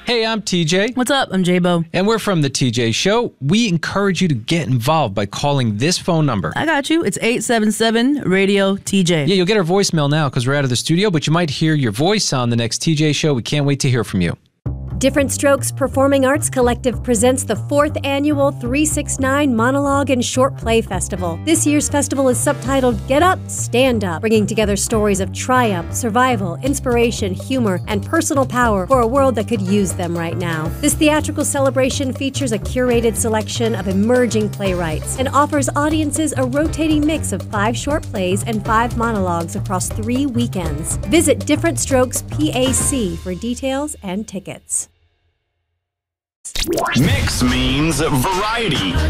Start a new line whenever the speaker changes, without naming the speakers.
Hey, I'm TJ.
What's up? I'm J-Bo.
And we're from The TJ Show. We encourage you to get involved by calling this phone number.
I got you. It's 877-RADIO-TJ.
Yeah, you'll get our voicemail now because we're out of the studio, but you might hear your voice on the next TJ Show. We can't wait to hear from you.
Different Strokes Performing Arts Collective presents the 4th annual 369 Monologue and Short Play Festival. This year's festival is subtitled Get Up, Stand Up, bringing together stories of triumph, survival, inspiration, humor, and personal power for a world that could use them right now. This theatrical celebration features a curated selection of emerging playwrights and offers audiences a rotating mix of 5 short plays and 5 monologues across 3 weekends. Visit Different Strokes PAC for details and tickets.
Mix means variety.